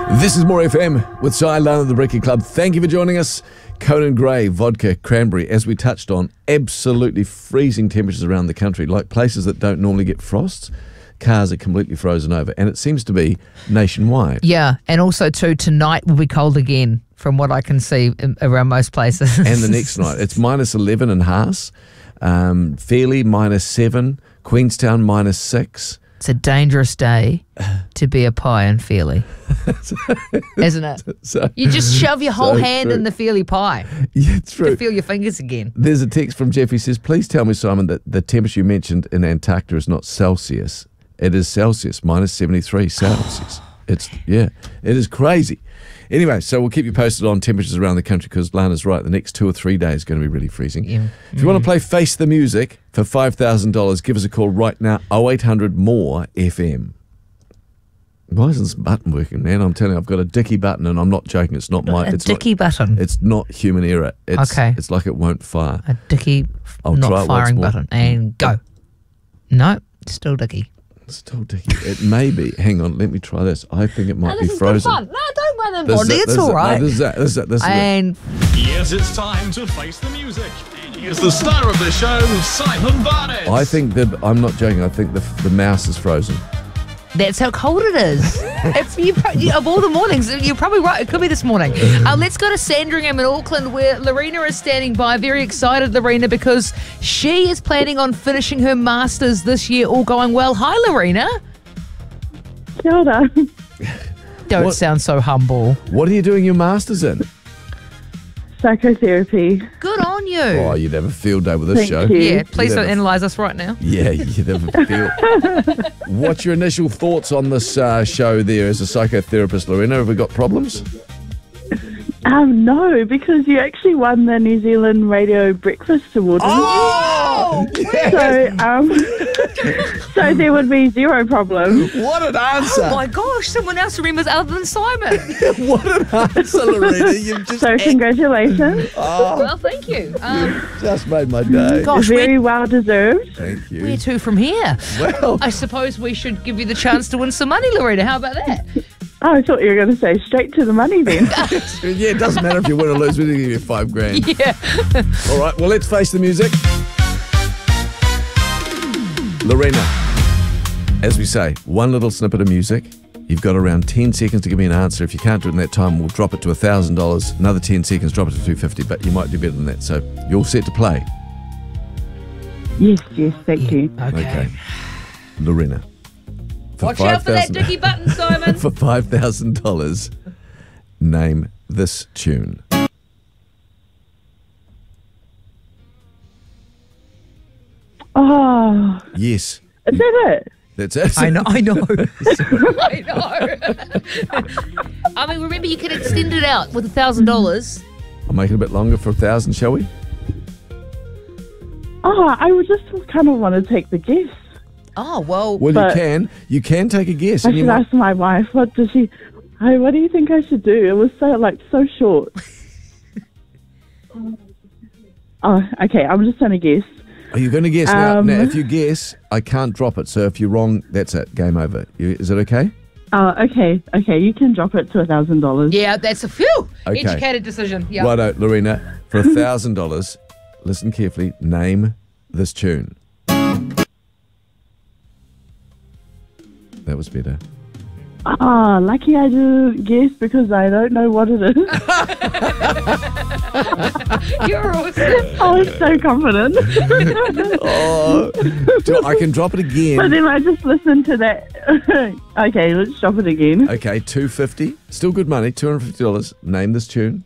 This is More FM with Cy Lana of the Breaking Club. Thank you for joining us. Conan Gray, vodka, cranberry, as we touched on, absolutely freezing temperatures around the country, like places that don't normally get frosts. Cars are completely frozen over, and it seems to be nationwide. Yeah, and also too, tonight will be cold again, from what I can see around most places. And the next night, it's -11 in Haas, Fairlie -7, Queenstown -6. It's a dangerous day to be a pie in Fairlie, isn't it? You just shove your whole hand in the Fairlie pie. Yeah, true. To feel your fingers again. There's a text from Jeff. He says, please tell me, Simon, that the temperature you mentioned in Antarctica is not Celsius. It is Celsius, -73 Celsius. It is crazy. Anyway, so we'll keep you posted on temperatures around the country because Lana's right. The next 2 or 3 days is going to be really freezing. Yeah. If you want to play Face the Music for $5,000, give us a call right now, 0800 MORE FM. Why isn't this button working, man? I'm telling you, I've got a dicky button and I'm not joking. It's not my... A dicky button? It's not human error. It's like it won't fire. A dicky not firing button. And go. No, still dicky. Still dicky. It may be. Hang on, let me try this. I think it might be frozen. No, don't run them, Bondi. It's all right. No, this is it. Yes, it's time to face the music. Here's the star of the show, Simon Barnett. I think I'm not joking. I think the mouse is frozen. That's how cold it is. Of all the mornings, you're probably right. It could be this morning. Let's go to Sandringham in Auckland, where Lorena is standing by. Very excited, Lorena, because she is planning on finishing her Masters this year, all going well. Hi, Lorena. Kia ora. Don't sound so humble. What are you doing your Masters in? Psychotherapy. Good on you. Oh, you'd have a field day with this Thank show. you. Yeah, please don't analyse us right now. Yeah, you'd have a field. What's your initial thoughts on this show there as a psychotherapist, Lorena? Have we got problems? No, because you actually won the New Zealand Radio Breakfast Award. Oh! So there would be zero problem. What an answer! Oh my gosh, someone else remembers other than Simon. What an answer, Lorena. You've just Congratulations. Well, thank you. just made my day. Gosh, Very well deserved. Thank you. where to from here? Well, I suppose we should give you the chance to win some money, Lorena. How about that? Oh, I thought you were going to say straight to the money then. yeah, it doesn't matter if you win or lose. We're going to give you $5,000. Yeah. All right, well, let's face the music. Lorena, as we say, one little snippet of music. You've got around 10 seconds to give me an answer. If you can't do it in that time, we'll drop it to $1,000. Another 10 seconds, drop it to $250, but you might do better than that. So you're all set to play. Yes, thank you. Okay. Lorena. Watch out for that dicky button, Simon. For $5,000, name this tune. Oh, Yes. is that it? That's it. I know. I know. I mean, remember, you can extend it out with $1,000. I'll make it a bit longer for 1,000, shall we? Oh, I would just kind of want to take the guess. Oh, well. Well, But- you can take a guess. I and you should might- ask my wife, what do you think I should do? It was so short. Oh, okay, I'm just trying to guess. Are you going to guess now? Now, if you guess, I can't drop it. So if you're wrong, that's it. Game over. Is it okay? Okay, you can drop it to $1,000. Yeah, that's a phew. Okay. Educated decision. Yeah. Righto, Lorena. For $1,000, listen carefully. Name this tune. That was better. Ah, lucky I didn't guess because I don't know what it is. You're awesome. I was so confident. Oh, I can drop it But again. then I just listened to that. Okay, let's drop it again. Okay, $250. Still good money. $250. Name this tune.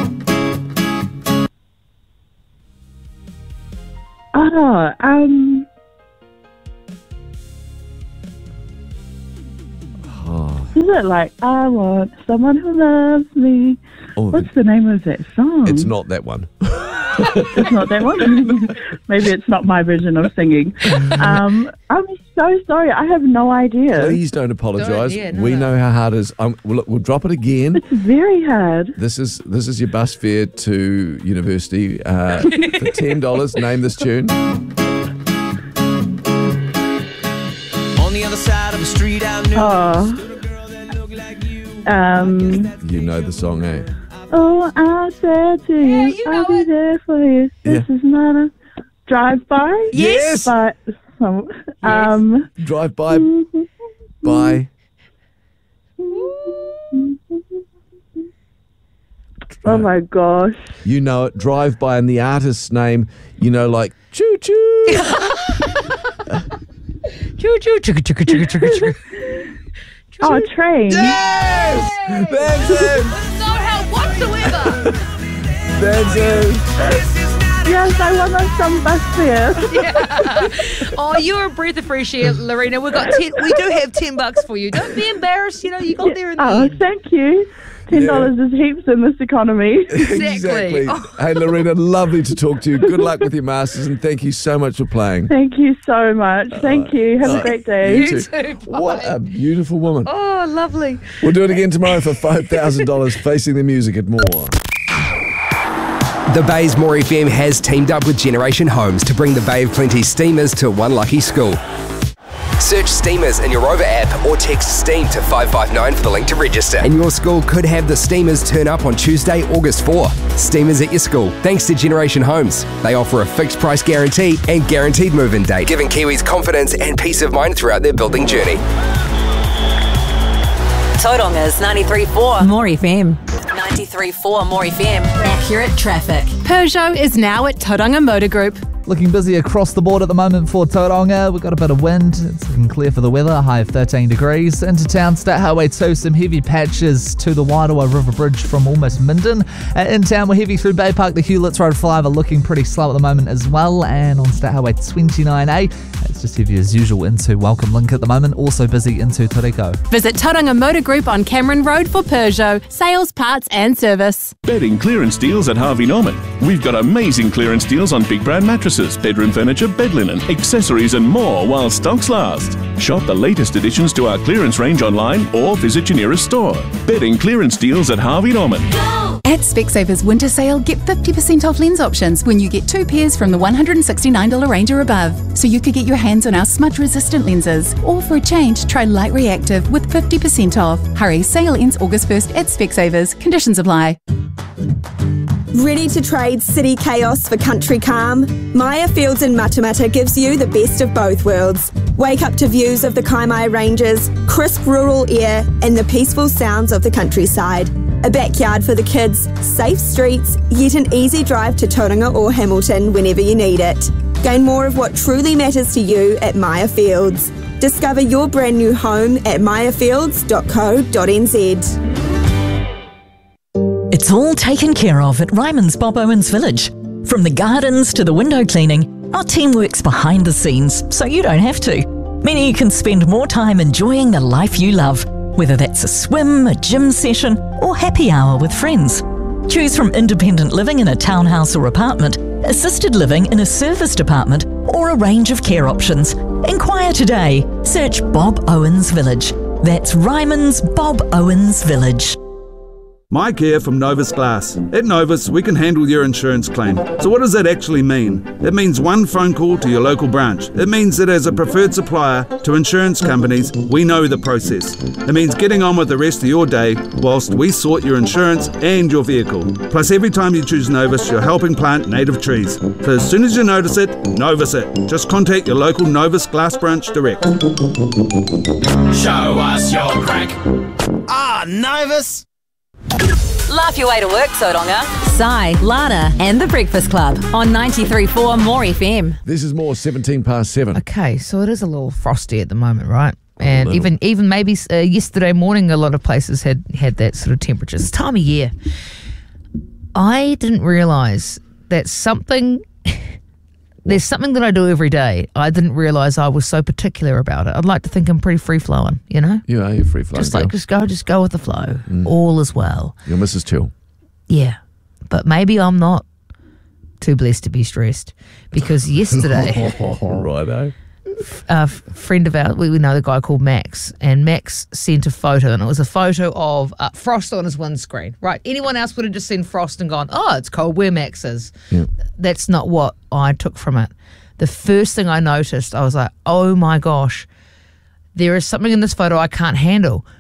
Is it like, I want someone who loves me? Oh, What's the name of that song? it's not that one. It's not that one? Maybe it's not my version of singing. I'm so sorry. I have no idea. Please don't apologise. No. We know how hard it is. We'll drop it again. It's very hard. This is your bus fare to university. For $10, name this tune. On the other side of the street, I knew Oh, a girl that looked like you. You know the song, eh? Oh, I said to you, you know I'll be it. there for you. This is not a drive-by. Yes. But, Drive by. By. oh my gosh. You know it. Drive by, and the artist's name, like choo choo. Choo choo chugga chugga chugga chugga chugga. Oh, train. Yes! That's it. No help whatsoever. That's it. Yes, I won on some bus there. Oh, you're a breath of fresh air, Lorena. We do have $10 for you. Don't be embarrassed. You got there in the Oh, end. thank you. $10 is heaps in this economy. Exactly. Hey, Lorena, lovely to talk to you. Good luck with your Masters, and thank you so much for playing. Thank you so much. Thank you. Have a great day. You too. What a beautiful woman. Oh, lovely. We'll do it again tomorrow for $5,000 facing the music at More. The Bay's More FM has teamed up with Generation Homes to bring the Bay of Plenty Steamers to one lucky school. Search Steamers in your Rover app or text STEAM to 559 for the link to register. And your school could have the Steamers turn up on Tuesday, August 4. Steamers at your school, thanks to Generation Homes. They offer a fixed price guarantee and guaranteed move-in date, giving Kiwis confidence and peace of mind throughout their building journey. Tauranga 93.4 More FM. 93.4 More FM. Accurate traffic. Peugeot is now at Tauranga Motor Group. Looking busy across the board at the moment for Tauranga. We've got a bit of wind. It's looking clear for the weather, a high of 13 degrees. Into town, State Highway 2, some heavy patches to the Wairoa River Bridge from almost Minden. In town, we're heavy through Bay Park. The Hewletts Road flyover looking pretty slow at the moment as well. And on State Highway 29A, it's just heavy as usual into Welcome Link at the moment. Also busy into Toriko. Visit Tauranga Motor Group on Cameron Road for Peugeot. Sales, parts and service. Bedding clearance deals at Harvey Norman. We've got amazing clearance deals on big brand mattresses, bedroom furniture, bed linen, accessories and more while stocks last. Shop the latest additions to our clearance range online or visit your nearest store. Bedding clearance deals at Harvey Norman. At Specsavers Winter Sale, get 50% off lens options when you get 2 pairs from the $169 range or above. So you could get your hands on our smudge-resistant lenses. Or for a change, try Light Reactive with 50% off. Hurry, sale ends August 1st at Specsavers. Conditions apply. Ready to trade city chaos for country calm? Maya Fields in Matamata gives you the best of both worlds. Wake up to views of the Kaimai Ranges, crisp rural air, and the peaceful sounds of the countryside. A backyard for the kids, safe streets, yet an easy drive to Tauranga or Hamilton whenever you need it. Gain more of what truly matters to you at Maya Fields. Discover your brand new home at mayafields.co.nz. It's all taken care of at Ryman's Bob Owens Village. From the gardens to the window cleaning, our team works behind the scenes so you don't have to. Meaning you can spend more time enjoying the life you love, whether that's a swim, a gym session, or happy hour with friends. Choose from independent living in a townhouse or apartment, assisted living in a serviced apartment, or a range of care options. Inquire today. Search Bob Owens Village. That's Ryman's Bob Owens Village. Mike here from Novus Glass. At Novus, we can handle your insurance claim. So what does that actually mean? It means one phone call to your local branch. It means that as a preferred supplier to insurance companies, we know the process. It means getting on with the rest of your day whilst we sort your insurance and your vehicle. Plus, every time you choose Novus, you're helping plant native trees. So as soon as you notice it, Novus it. Just contact your local Novus Glass branch direct. Show us your crack. Novus. Laugh your way to work, Tauranga. Sai, Lana and The Breakfast Club on 93.4 More FM. This is More, 7:17. Okay, so it is a little frosty at the moment, right? And little. even maybe yesterday morning, a lot of places had that sort of temperature. It's time of year. I didn't realise that there's something that I do every day. I didn't realise I was so particular about it. I'd like to think I'm pretty free-flowing, you know? You are, you're free-flowing. Just go with the flow. All is well. You're Mrs. Chill. Yeah, but maybe I'm not too blessed to be stressed because yesterday... Righto. A friend of ours, we know the guy called Max, and Max sent a photo, and it was a photo of frost on his windscreen. Right? Anyone else would have just seen frost and gone, "Oh, it's cold where Max is." Yep. That's not what I took from it. The first thing I noticed, I was like, "Oh my gosh, there is something in this photo I can't handle."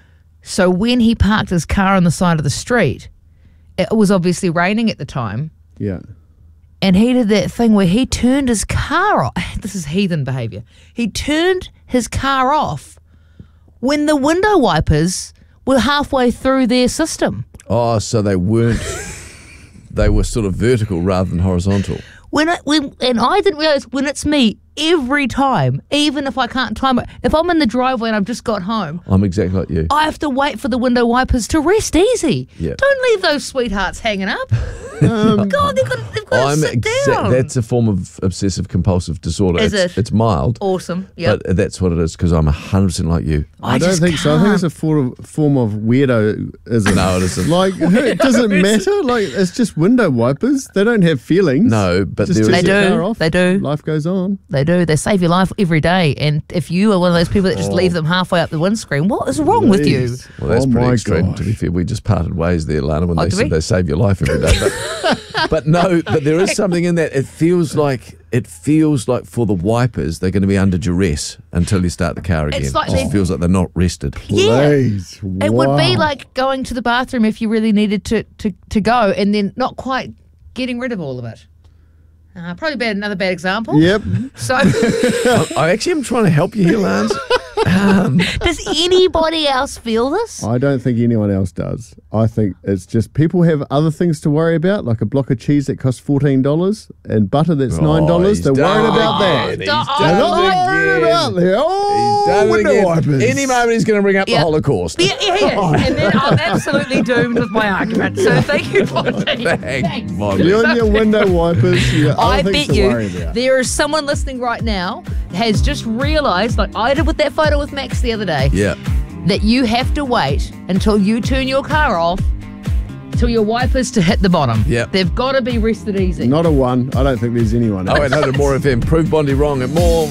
So when he parked his car on the side of the street, it was obviously raining at the time. Yeah. And he did that thing where he turned his car off. This is heathen behaviour. He turned his car off when the window wipers were halfway through their system. Oh, so they weren't. They were sort of vertical rather than horizontal. And I didn't realise when it's me every time, even if I can't time it, if I'm in the driveway and I've just got home, I'm exactly like you. I have to wait for the window wipers to rest easy. Yeah. Don't leave those sweethearts hanging up. God, they've got to sit down. That's a form of obsessive compulsive disorder. Is it? It's mild. Awesome. Yep. But that's what it is because I'm 100% like you. I don't think so. I think it's a form of weirdo-ism. No, it isn't. Like, it doesn't matter. Like, it's just window wipers. They don't have feelings. No, but just there turn is. your car off. They do. Life goes on. They do. They save your life every day. And if you are one of those people that just leave them halfway up the windscreen, what is wrong with you? Well, that's pretty my extreme. gosh. To be fair, we just parted ways there, Lana, when they did said we? they save your life every day. But no, but there is something in that. It feels like for the wipers, they're going to be under duress until you start the car again. It's like it just feels like they're not rested. Please. It would be like going to the bathroom if you really needed to go and then not quite getting rid of all of it. Probably another bad example. Yep. So I actually am trying to help you here, Lance. does anybody else feel this? I don't think anyone else does. I think it's just people have other things to worry about, like a block of cheese that costs $14 and butter that's $9. They're worried about that. They're not worried about that. Window wipers. Any moment he's going to bring up the Holocaust. Yeah. And then I'm absolutely doomed with my argument. So thank you, Bonnie. Thanks, Bonnie. You and your window wipers. You got I other things bet to you worry about. there is someone listening right now has just realised, like I did with that photo with Max the other day, Yeah. that you have to wait until you turn your car off till your wipers to hit the bottom. Yep. They've got to be rested easy. Not a one. I don't think there's anyone else. 0800 More FM. Prove Bondi wrong and more.